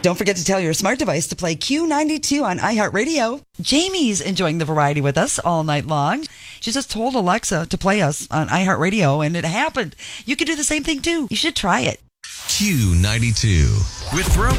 Don't forget to tell your smart device to play Q92 on iHeartRadio. Jamie's enjoying the variety with us all night long. She just told Alexa to play us on iHeartRadio, and it happened. You can do the same thing, too. You should try it. Q92. With Roku,